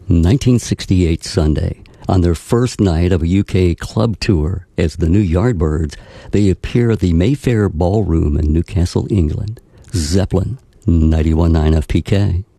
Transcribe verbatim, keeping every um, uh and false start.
nineteen sixty-eight Sunday, on their first night of a U K club tour as the New Yardbirds, they appear at the Mayfair Ballroom in Newcastle, England. Zeppelin, ninety-one point nine F P K.